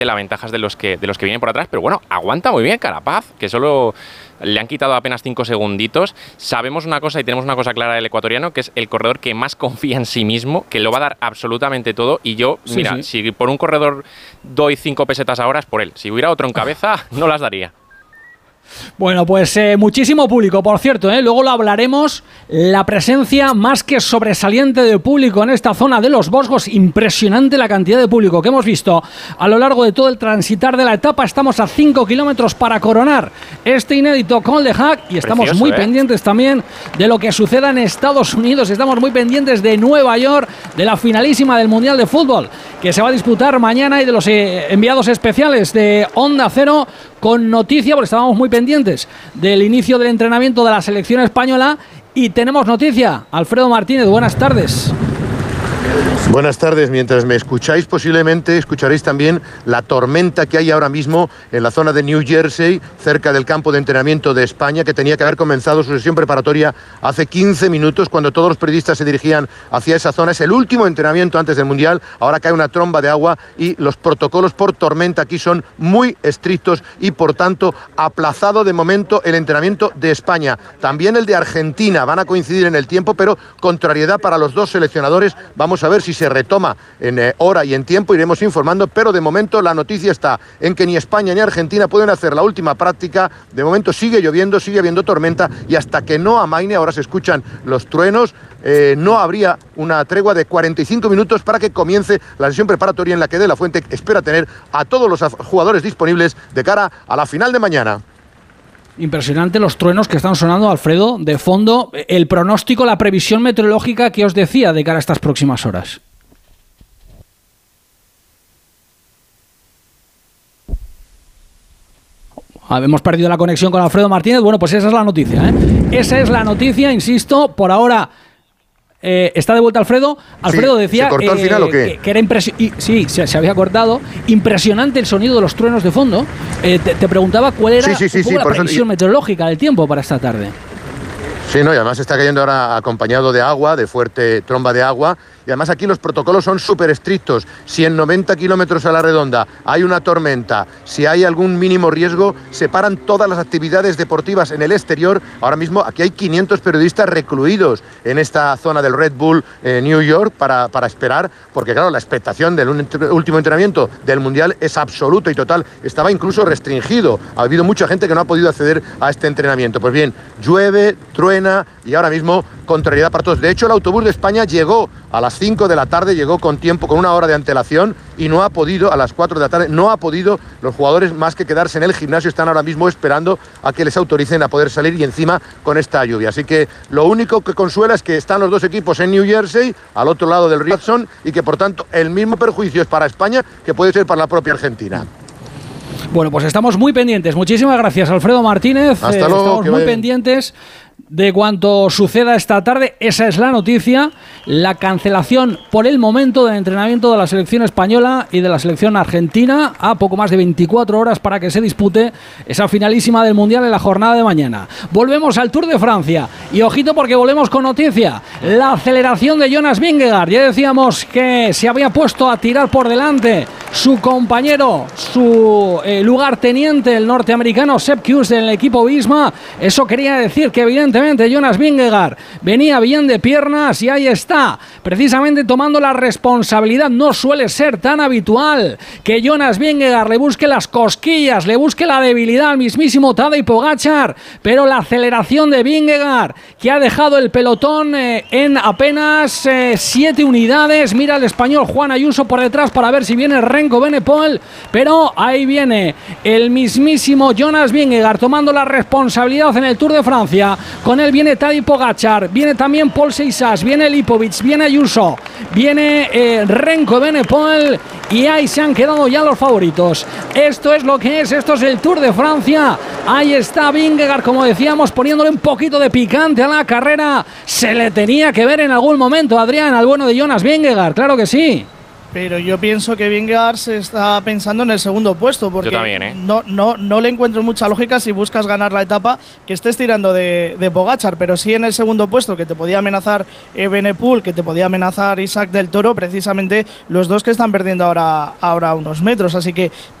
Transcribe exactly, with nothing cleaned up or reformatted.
la ventaja es de los que de los que vienen por atrás, pero bueno, aguanta muy bien Carapaz, que solo le han quitado apenas cinco segunditos. Sabemos una cosa y tenemos una cosa clara del ecuatoriano, que es el corredor que más confía en sí mismo, que lo va a dar absolutamente todo. Y yo, sí, mira, sí. si por un corredor doy cinco pesetas ahora es por él. Si hubiera otro en cabeza, no las daría. Bueno, pues eh, muchísimo público, por cierto, ¿eh? Luego lo hablaremos, la presencia más que sobresaliente de público en esta zona de los Vosgos, impresionante la cantidad de público que hemos visto a lo largo de todo el transitar de la etapa. Estamos a cinco kilómetros para coronar este inédito Col de Hac y estamos Precioso, muy ¿eh? pendientes también de lo que suceda en Estados Unidos, estamos muy pendientes de Nueva York, de la finalísima del Mundial de Fútbol que se va a disputar mañana y de los eh, enviados especiales de Onda Cero con noticia, porque estábamos muy pendientes del inicio del entrenamiento de la selección española y tenemos noticia. Alfredo Martínez, buenas tardes. Buenas tardes, mientras me escucháis posiblemente escucharéis también la tormenta que hay ahora mismo en la zona de New Jersey, cerca del campo de entrenamiento de España, que tenía que haber comenzado su sesión preparatoria hace quince minutos cuando todos los periodistas se dirigían hacia esa zona. Es el último entrenamiento antes del Mundial, ahora cae una tromba de agua y los protocolos por tormenta aquí son muy estrictos y por tanto aplazado de momento el entrenamiento de España. También el de Argentina, van a coincidir en el tiempo, pero contrariedad para los dos seleccionadores. Vamos a ver si se retoma en eh, hora y en tiempo, iremos informando, pero de momento la noticia está en que ni España ni Argentina pueden hacer la última práctica. De momento sigue lloviendo, sigue habiendo tormenta y hasta que no amaine, ahora se escuchan los truenos, eh, no habría una tregua de cuarenta y cinco minutos para que comience la sesión preparatoria en la que De La Fuente espera tener a todos los jugadores disponibles de cara a la final de mañana. Impresionante los truenos que están sonando, Alfredo, de fondo. El pronóstico, la previsión meteorológica que os decía de cara a estas próximas horas. Hemos perdido la conexión con Alfredo Martínez. Bueno, pues esa es la noticia, ¿eh? Esa es la noticia, insisto, por ahora. Eh, ¿Está de vuelta Alfredo? Alfredo sí, decía ¿se cortó eh, al final o qué? Que, que era impresionante. Sí, se, se había cortado. Impresionante el sonido de los truenos de fondo. Eh, te, te preguntaba cuál era sí, sí, sí, un poco sí, la previsión eso... meteorológica del tiempo para esta tarde. Sí, no, y además está cayendo ahora acompañado de agua, de fuerte tromba de agua. Y además aquí los protocolos son súper estrictos. Si en noventa kilómetros a la redonda hay una tormenta, si hay algún mínimo riesgo, se paran todas las actividades deportivas en el exterior. Ahora mismo aquí hay quinientos periodistas recluidos en esta zona del Red Bull eh, New York para, para esperar, porque claro, la expectación del último entrenamiento del Mundial es absoluta y total. Estaba incluso restringido. Ha habido mucha gente que no ha podido acceder a este entrenamiento. Pues bien, llueve, truena y ahora mismo contrariedad para todos. De hecho, el autobús de España llegó a las cinco de la tarde, llegó con tiempo, con una hora de antelación y no ha podido, a las cuatro de la tarde, no ha podido los jugadores más que quedarse en el gimnasio, están ahora mismo esperando a que les autoricen a poder salir y encima con esta lluvia. Así que lo único que consuela es que están los dos equipos en New Jersey, al otro lado del río Hudson, y que por tanto el mismo perjuicio es para España que puede ser para la propia Argentina. Bueno, pues estamos muy pendientes. Muchísimas gracias, Alfredo Martínez. Hasta eh, luego, estamos muy vayan. pendientes de cuanto suceda esta tarde. Esa es la noticia, la cancelación por el momento del entrenamiento de la selección española y de la selección argentina a poco más de veinticuatro horas para que se dispute esa finalísima del Mundial en la jornada de mañana. Volvemos al Tour de Francia y ojito porque volvemos con noticia, la aceleración de Jonas Vingegaard. Ya decíamos que se había puesto a tirar por delante su compañero, su eh, lugarteniente, el norteamericano Sepp Kuss del equipo Visma. Eso quería decir que evidentemente Jonas Vingegaard venía bien de piernas y ahí está, precisamente tomando la responsabilidad. No suele ser tan habitual que Jonas Vingegaard le busque las cosquillas, le busque la debilidad al mismísimo Tadej Pogačar, pero la aceleración de Vingegaard, que ha dejado el pelotón eh, en apenas eh, siete unidades. Mira el español Juan Ayuso por detrás para ver si viene Renko Benepol, pero ahí viene el mismísimo Jonas Vingegaard tomando la responsabilidad en el Tour de Francia. Con él viene Tadej Pogačar, viene también Paul Seixas, viene Lipovic, viene Ayuso, viene eh, Renko Benepol y ahí se han quedado ya los favoritos. Esto es lo que es, esto es el Tour de Francia. Ahí está Vingegaard, como decíamos, poniéndole un poquito de picante a la carrera. Se le tenía que ver en algún momento, Adrián, al bueno de Jonas Vingegaard, claro que sí. pero yo pienso que Vingegaard se está pensando en el segundo puesto, porque yo también, ¿eh? no, no, no le encuentro mucha lógica si buscas ganar la etapa que estés tirando de, de Pogačar, pero sí en el segundo puesto, que te podía amenazar Evenepoel, que te podía amenazar Isaac del Toro, precisamente los dos que están perdiendo ahora, ahora unos metros, así que